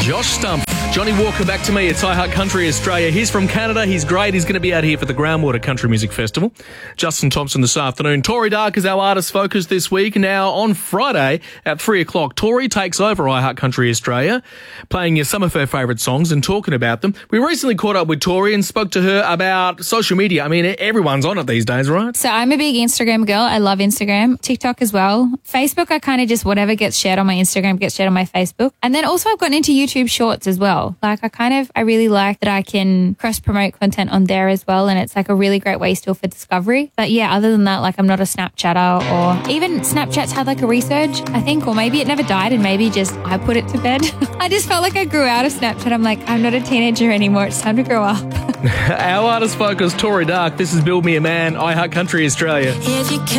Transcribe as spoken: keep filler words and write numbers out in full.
Josh Stump. Johnny Walker, Back to Me. It's I Heart Country Australia. He's from Canada. He's great. He's going to be out here for the Groundwater Country Music Festival. Justin Thompson this afternoon. Tori Dark is our artist focus this week. Now, on Friday at three o'clock, Tori takes over I Heart Country Australia, playing you some of her favourite songs and talking about them. We recently caught up with Tori and spoke to her about social media. I mean, everyone's on it these days, right? So I'm a big Instagram girl. I love Instagram. TikTok as well. Facebook, I kind of just whatever gets shared on my Instagram gets shared on my Facebook. And then also I've gotten into YouTube Shorts as well. Like I kind of I really like that I can cross-promote content on there as well, and it's like a really great way still for discovery. But yeah, other than that, like I'm not a Snapchatter, or even Snapchat's had like a resurge, I think, or maybe it never died and maybe just I put it to bed. I just felt like I grew out of Snapchat. I'm like, I'm not a teenager anymore. It's time to grow up. Our artist focus, Tori Dark. This is Build Me a Man, I Heart Country Australia. If you